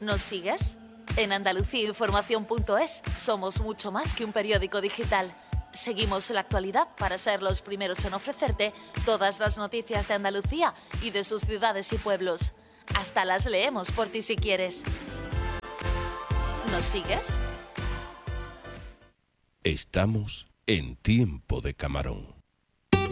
¿Nos sigues? En andaluciainformación.es somos mucho más que un periódico digital. Seguimos la actualidad para ser los primeros en ofrecerte todas las noticias de Andalucía y de sus ciudades y pueblos. Hasta las leemos por ti si quieres. ¿Nos sigues? Estamos en Tiempo de Camarón.